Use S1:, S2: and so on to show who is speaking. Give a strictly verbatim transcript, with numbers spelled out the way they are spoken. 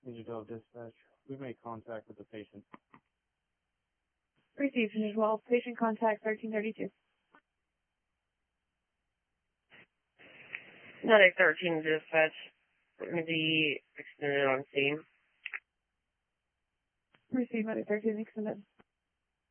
S1: Digital dispatch. We made contact with the patient.
S2: Received as well. Patient contact thirteen thirty-two.
S3: Medic thirteen dispatch. We're going to be extended on scene.
S2: Received medic thirteen extended.